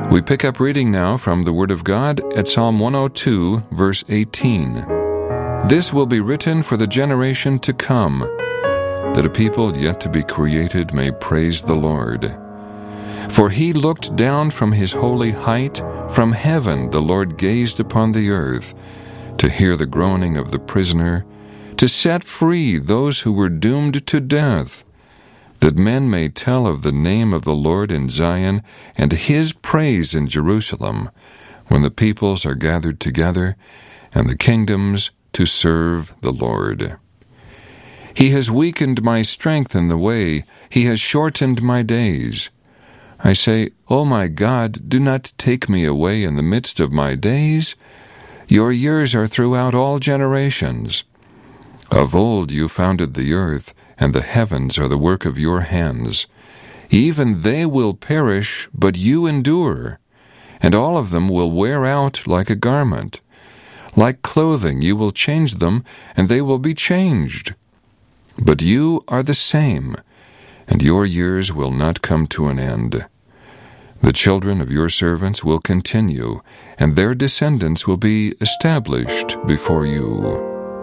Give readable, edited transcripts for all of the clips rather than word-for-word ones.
We pick up reading now from the Word of God at Psalm 102, verse 18. This will be written for the generation to come, that a people yet to be created may praise the Lord. For he looked down from his holy height, from heaven the Lord gazed upon the earth, to hear the groaning of the prisoner, to set free those who were doomed to death, that men may tell of the name of the Lord in Zion, and his praise in Jerusalem, when the peoples are gathered together, and the kingdoms to serve the Lord. He has weakened my strength in the way, he has shortened my days. I say, O my God, do not take me away in the midst of my days. Your years are throughout all generations. Of old you founded the earth, and the heavens are the work of your hands. Even they will perish, but you endure, and all of them will wear out like a garment. Like clothing you will change them, and they will be changed. But you are the same, and your years will not come to an end. The children of your servants will continue, and their descendants will be established before you.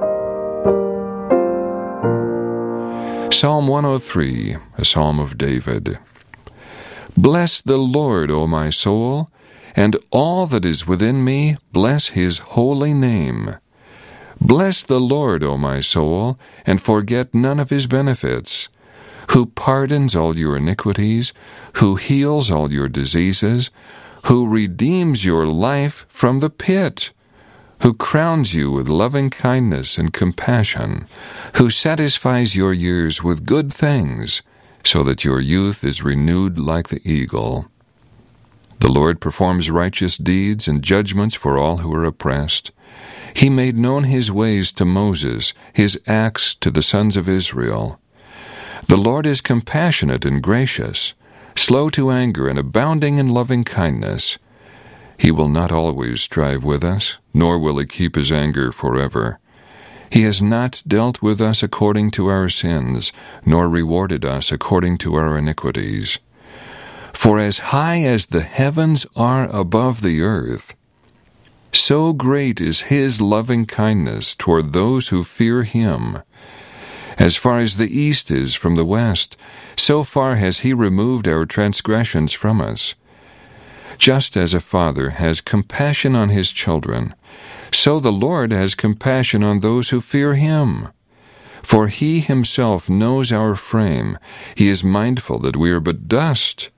Psalm 103, a psalm of David. Bless the Lord, O my soul, and all that is within me, bless his holy name. Bless the Lord, O my soul, and forget none of his benefits, who pardons all your iniquities, who heals all your diseases, who redeems your life from the pit, who crowns you with loving kindness and compassion, who satisfies your years with good things, so that your youth is renewed like the eagle. The Lord performs righteous deeds and judgments for all who are oppressed. He made known his ways to Moses, his acts to the sons of Israel. The Lord is compassionate and gracious, slow to anger and abounding in loving kindness. He will not always strive with us, nor will he keep his anger forever. He has not dealt with us according to our sins, nor rewarded us according to our iniquities. For as high as the heavens are above the earth, so great is his loving kindness toward those who fear him. As far as the east is from the west, so far has he removed our transgressions from us. Just as a father has compassion on his children, so the Lord has compassion on those who fear him. For he himself knows our frame. He is mindful that we are but dust.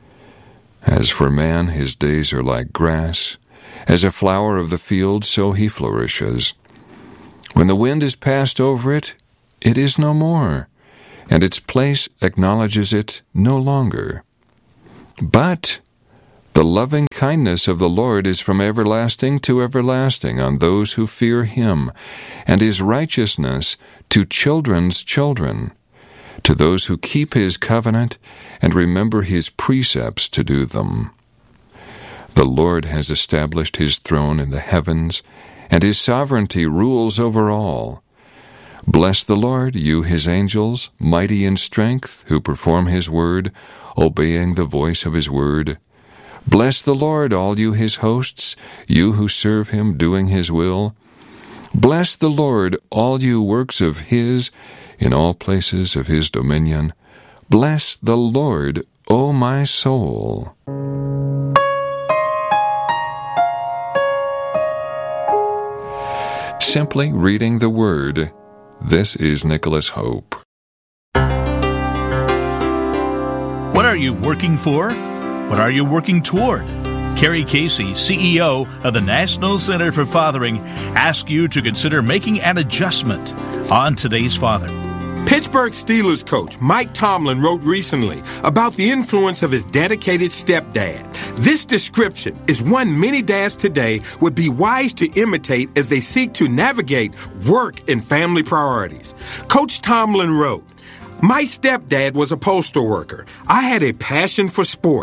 As for man, his days are like grass. As a flower of the field, so he flourishes. When the wind is passed over it, it is no more, and its place acknowledges it no longer. But the loving kindness of the Lord is from everlasting to everlasting on those who fear him, and his righteousness to children's children, to those who keep his covenant and remember his precepts to do them. The Lord has established his throne in the heavens, and his sovereignty rules over all. Bless the Lord, you his angels, mighty in strength, who perform his word, obeying the voice of his word. Bless the Lord, all you his hosts, you who serve him, doing his will. Bless the Lord, all you works of his, in all places of his dominion. Bless the Lord, O my soul. Simply reading the Word. This is Nicholas Hope. What are you working for? What are you working toward? Kerry Casey, CEO of the National Center for Fathering, asks you to consider making an adjustment on today's father. Pittsburgh Steelers coach Mike Tomlin wrote recently about the influence of his dedicated stepdad. This description is one many dads today would be wise to imitate as they seek to navigate work and family priorities. Coach Tomlin wrote, "My stepdad was a postal worker. I had a passion for sports.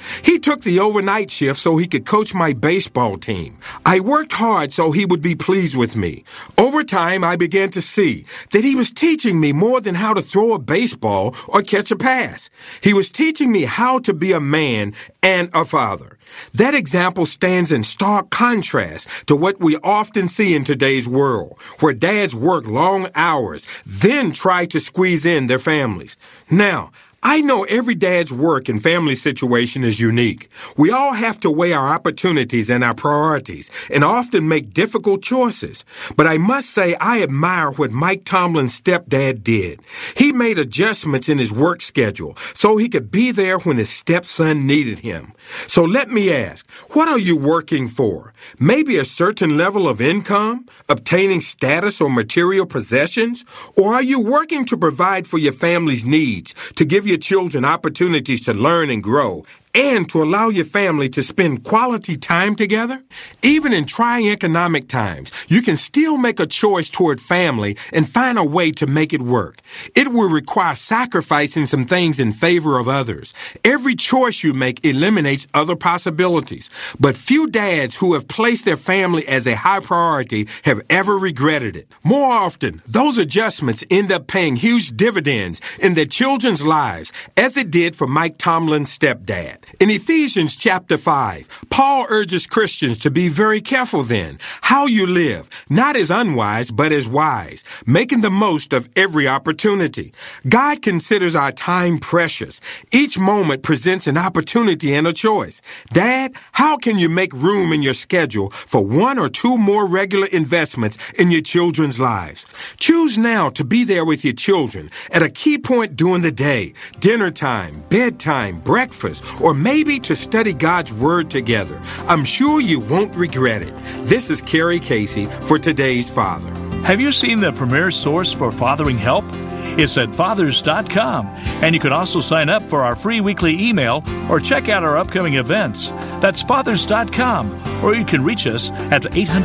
He took the overnight shift so he could coach my baseball team. I worked hard so he would be pleased with me. Over time, I began to see that he was teaching me more than how to throw a baseball or catch a pass. He was teaching me how to be a man and a father. That example stands in stark contrast to what we often see in today's world, where dads work long hours, then try to squeeze in their families. Now, I know every dad's work and family situation is unique. We all have to weigh our opportunities and our priorities and often make difficult choices. But I must say I admire what Mike Tomlin's stepdad did. He made adjustments in his work schedule so he could be there when his stepson needed him. So let me ask, what are you working for? Maybe a certain level of income, obtaining status or material possessions? Or are you working to provide for your family's needs, to give your children opportunities to learn and grow, and to allow your family to spend quality time together? Even in trying economic times, you can still make a choice toward family and find a way to make it work. It will require sacrificing some things in favor of others. Every choice you make eliminates other possibilities. But few dads who have placed their family as a high priority have ever regretted it. More often, those adjustments end up paying huge dividends in their children's lives, as it did for Mike Tomlin's stepdad. In Ephesians chapter 5, Paul urges Christians to be very careful then how you live, not as unwise, but as wise, making the most of every opportunity. God considers our time precious. Each moment presents an opportunity and a choice. Dad, how can you make room in your schedule for one or two more regular investments in your children's lives? Choose now to be there with your children at a key point during the day, dinner time, bedtime, breakfast, or maybe to study God's Word together. I'm sure you won't regret it. This is Kerry Casey for Today's Father. Have you seen the premier source for fathering help? It's at fathers.com, and you can also sign up for our free weekly email or check out our upcoming events. That's fathers.com, or you can reach us at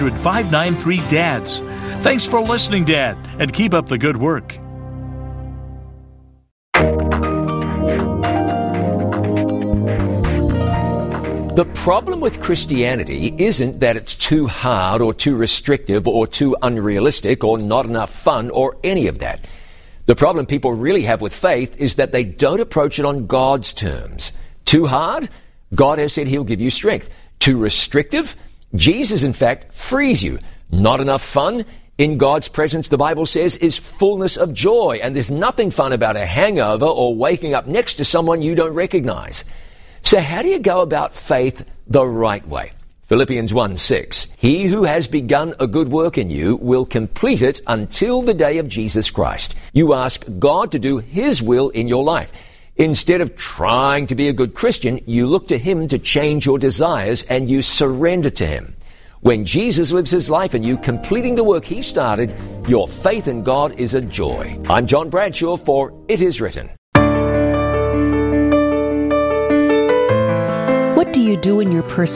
800-593-DADS. Thanks for listening, Dad, and keep up the good work. The problem with Christianity isn't that it's too hard or too restrictive or too unrealistic or not enough fun or any of that. The problem people really have with faith is that they don't approach it on God's terms. Too hard? God has said He'll give you strength. Too restrictive? Jesus, in fact, frees you. Not enough fun? In God's presence, the Bible says, is fullness of joy, and there's nothing fun about a hangover or waking up next to someone you don't recognize. So how do you go about faith the right way? Philippians 1:6, He who has begun a good work in you will complete it until the day of Jesus Christ. You ask God to do His will in your life. Instead of trying to be a good Christian, you look to Him to change your desires and you surrender to Him. When Jesus lives His life in you, completing the work He started, your faith in God is a joy. I'm John Bradshaw for It Is Written. What do you do in your personal